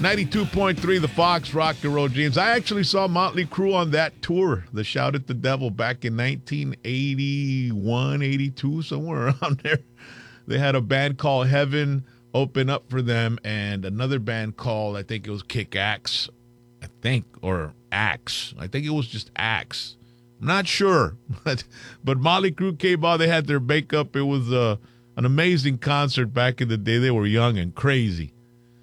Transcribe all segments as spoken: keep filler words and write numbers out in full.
ninety-two point three, the Fox, Rock and Roll James. I actually saw Motley Crue on that tour, the Shout at the Devil, back in nineteen eighty-one, eighty-two, somewhere around there. They had a band called Heaven open up for them, and another band called, I think it was Kick Axe, I think, or Axe. I think it was just Axe. I'm not sure. But, but Motley Crue came on. They had their makeup. It was uh, an amazing concert back in the day. They were young and crazy.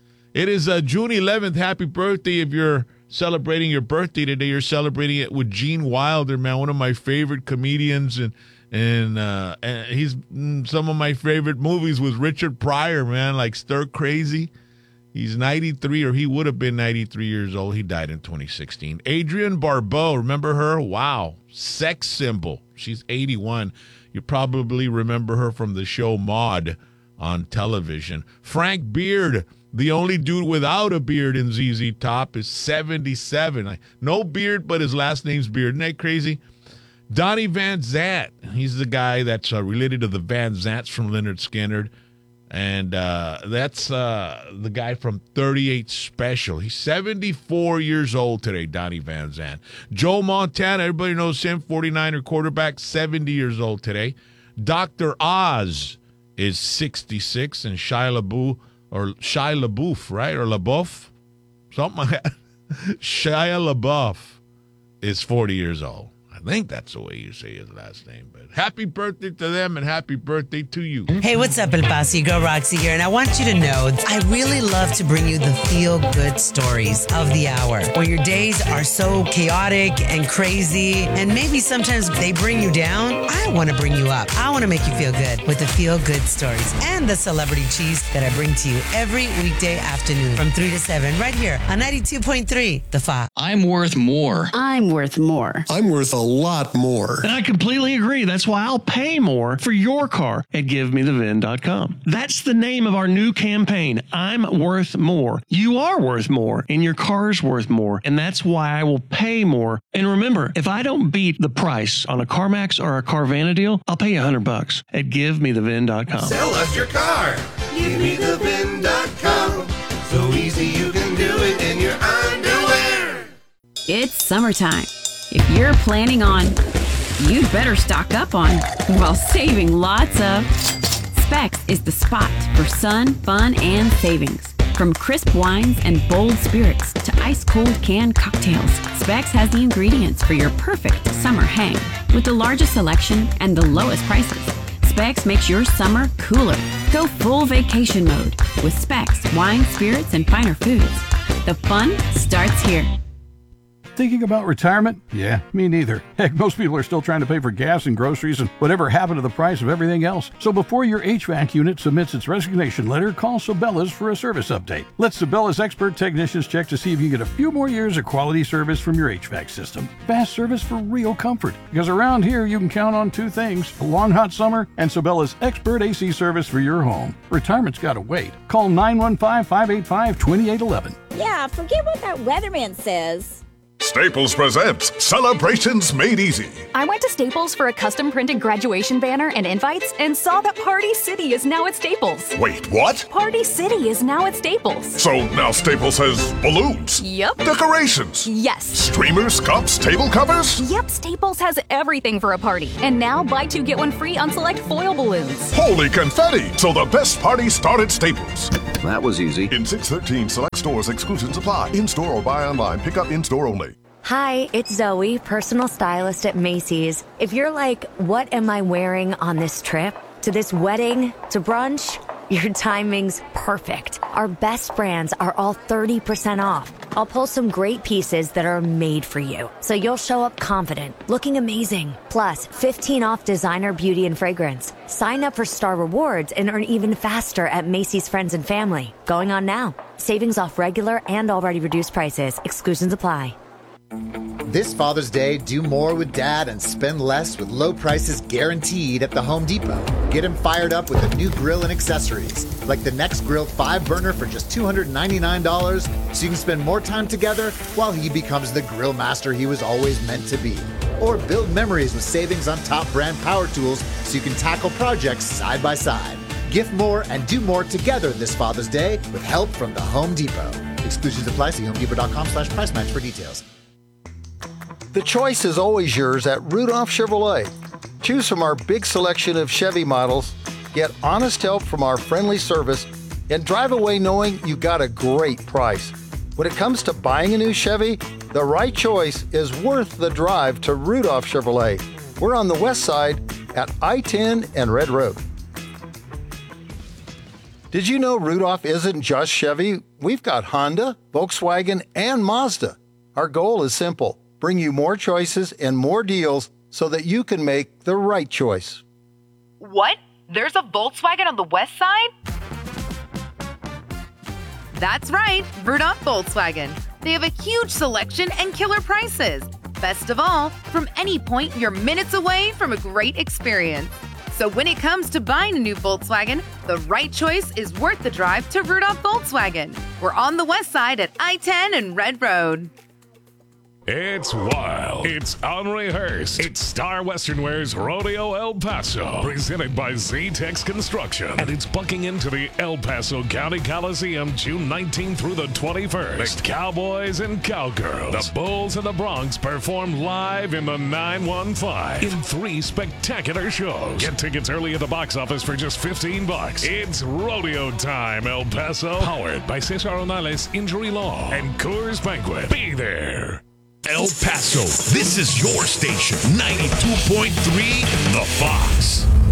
It is uh, June eleventh. Happy birthday. If you're celebrating your birthday today, you're celebrating it with Gene Wilder, man, one of my favorite comedians. And and, uh, and he's mm, some of my favorite movies was Richard Pryor, man, like Stir Crazy. He's ninety-three, or he would have been ninety-three years old. He died in twenty sixteen. Adrienne Barbeau, remember her? Wow. Sex symbol. She's eighty-one. You probably remember her from the show Maude on television. Frank Beard, the only dude without a beard in Z Z Top, is seventy-seven. No beard, but his last name's Beard. Isn't that crazy? Donnie Van Zant. He's the guy that's uh, related to the Van Zants from Lynyrd Skynyrd. And uh, that's uh, the guy from thirty-eight Special. He's seventy-four years old today, Donnie Van Zant. Joe Montana, everybody knows him, forty-niner quarterback, seventy years old today. Doctor Oz is sixty-six, and Shia LaBeouf, or Shia LaBeouf, right? Or LaBeouf? Something like that. Shia LaBeouf is forty years old. I think that's the way you say his last name. But happy birthday to them, and happy birthday to you. Hey, what's up, El Paso? Your girl Roxy here, and I want you to know I really love to bring you the feel-good stories of the hour. When your days are so chaotic and crazy, and maybe sometimes they bring you down, I want to bring you up. I want to make you feel good with the feel-good stories and the celebrity cheese that I bring to you every weekday afternoon from three to seven right here on ninety-two point three, The Fox. I'm worth more. I'm worth more. I'm worth a lot more. And I completely agree. That's why I'll pay more for your car at give me the V I N dot com. That's the name of our new campaign. I'm worth more. You are worth more, and your car's worth more. And that's why I will pay more. And remember, if I don't beat the price on a CarMax or a Carvana deal, I'll pay you a hundred bucks at give me the V I N dot com. Sell us your car. give me the V I N dot com. So easy you can do it in your underwear. It's summertime. If you're planning on, you'd better stock up on, while saving lots of. Specs is the spot for sun, fun, and savings. From crisp wines and bold spirits to ice-cold canned cocktails, Specs has the ingredients for your perfect summer hang. With the largest selection and the lowest prices, Specs makes your summer cooler. Go full vacation mode with Specs wine, spirits, and finer foods. The fun starts here. Thinking about retirement? Yeah, me neither. Heck, most people are still trying to pay for gas and groceries and whatever happened to the price of everything else. So before your H V A C unit submits its resignation letter, call Sabela's for a service update. Let Sabela's expert technicians check to see if you can get a few more years of quality service from your H V A C system. Fast service for real comfort. Because around here, you can count on two things: a long hot summer and Sabela's expert A C service for your home. Retirement's got to wait. Call nine one five, five eight five, two eight one one. Yeah, forget what that weatherman says. Staples presents Celebrations Made Easy. I went to Staples for a custom printed graduation banner and invites and saw that Party City is now at Staples. Wait, what? Party City is now at Staples. So now Staples has balloons? Yep. Decorations? Yes. Streamers, cups, table covers? Yep, Staples has everything for a party. And now buy two, get one free on select foil balloons. Holy confetti! So the best party started at Staples. That was easy. In six thirteen select stores, exclusions apply. In-store or buy online. Pick up in-store only. Hi, it's Zoe, personal stylist at Macy's. If you're like, what am I wearing on this trip? To this wedding? To brunch? Your timing's perfect. Our best brands are all thirty percent off. I'll pull some great pieces that are made for you, so you'll show up confident, looking amazing. Plus, fifteen off designer, beauty, and fragrance. Sign up for Star Rewards and earn even faster at Macy's Friends and Family. Going on now. Savings off regular and already reduced prices. Exclusions apply. This Father's Day, do more with Dad and spend less with low prices guaranteed at the Home Depot. Get him fired up with a new grill and accessories, like the Next Grill five burner for just two hundred ninety-nine dollars, so you can spend more time together while he becomes the grill master he was always meant to be. Or build memories with savings on top brand power tools so you can tackle projects side by side. Gift more and do more together this Father's Day with help from the Home Depot. Exclusions apply. See homedepot.com slash price match for details. The choice is always yours at Rudolph Chevrolet. Choose from our big selection of Chevy models, get honest help from our friendly service, and drive away knowing you got a great price. When it comes to buying a new Chevy, the right choice is worth the drive to Rudolph Chevrolet. We're on the west side at I ten and Red Road. Did you know Rudolph isn't just Chevy? We've got Honda, Volkswagen, and Mazda. Our goal is simple: bring you more choices and more deals so that you can make the right choice. What? There's a Volkswagen on the west side? That's right, Rudolph Volkswagen. They have a huge selection and killer prices. Best of all, from any point, you're minutes away from a great experience. So when it comes to buying a new Volkswagen, the right choice is worth the drive to Rudolph Volkswagen. We're on the west side at I ten and Red Road. It's wild. It's unrehearsed. It's Star Western Wear's Rodeo El Paso, presented by Z-Tex Construction. And it's bucking into the El Paso County Coliseum June nineteenth through the twenty-first. The Cowboys and Cowgirls, the Bulls and the Bronx perform live in the nine one five in three spectacular shows. Get tickets early at the box office for just fifteen bucks. It's rodeo time, El Paso. Powered by Cesar Onales Injury Law and Coors Banquet. Be there. El Paso, this is your station, ninety-two point three The Fox.